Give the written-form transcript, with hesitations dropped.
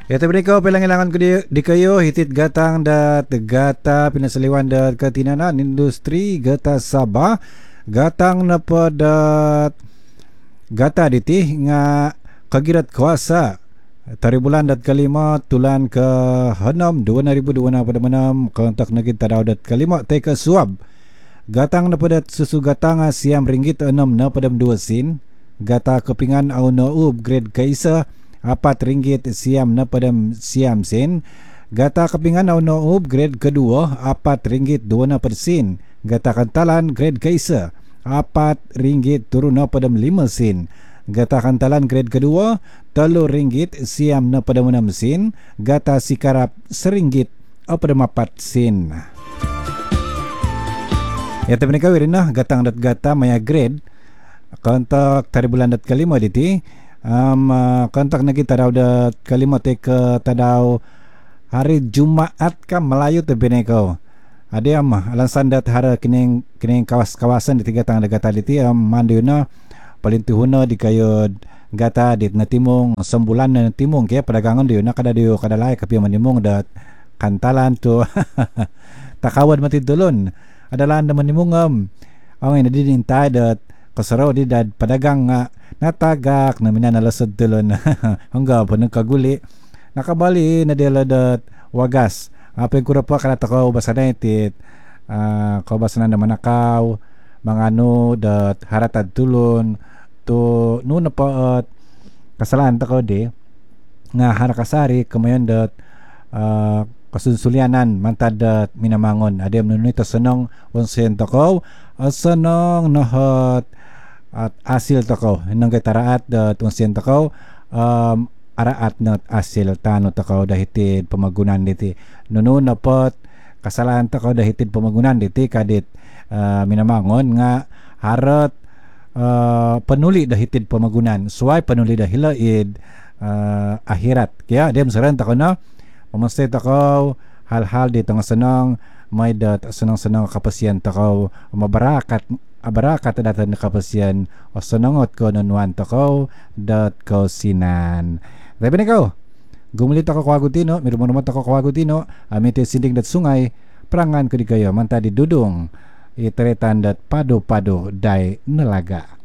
Ya tapi kau pelangilangan di kayo hitit gatang dat gata pinasaliwan dat ketinanan industri gata Sabah gatang na dat gata diti nga kagirat kuasa tari bulan dat kalima tulan ke henam 2026 kontak na kita daw dat kalima teka suab gatang na dat susu gatang siam ringgit 6 na padam 2 sin gata kepingan au no upgrade kaisa 4 ringgit siam na padam siam sen gata kepingan au no upgrade kedua 4 ringgit 2 na persen gata kantalan grade kaisa 4 ringgit turun na padam 5 sen gata kantalan grade kedua 3 ringgit siam na padam 6 sen gata sikarap seringgit padam 4 sen ya tapi kawin na gatang dat gata maya grade kontak tari bulan dat kalima diti kontak na kita daw dat kalima teka tadaw hari Jumaat ka Melayu te beneko ade alasan dat hara kining kawasan di tiga tang gata diti mandiu na palintihuna di kayo gata dit na timong sembulan na timong kaya padagangan diyo na kada lay kapi manimong dat kantalan to takawad matidulon adalah anda manimong ang inadidintay dat kasaraw di dad padagang nga natagak na minanalasod tulon hangga po nagkaguli nakabali na dila dat wagas apeng kura pa kanata ko basa na itit ko basa na manakaw mga ano dat haratad tulon to no na pa kasalan ta ko di nga harakasari kamayon dat kasunsulyanan mantad dat minamangon adem nunoy ta sanong onsen ta ko asanong nahat at asil takaw nang gitaraat da tunsen takaw araat not asil tano takaw dahitid pamagunan diti nuno na pot kasalahan takaw dahitid pamagunan diti kadit minamangon nga harat panuli dahitid pamagunan suway panuli dahilaid ahirat kaya dem saran takaw na pamastay takaw hal-hal dito nga sanang may dat sanang kapasyan takaw mabarakat datan kapasyan o sanangot ko nanuan takaw dat kausinan tapi ni kau gumulit ako kwagutino mirumonomot ako kwagutino amite sinding dat sungay perangan ko di kayo manta di dudong iteretan dat pado-pado day nelaga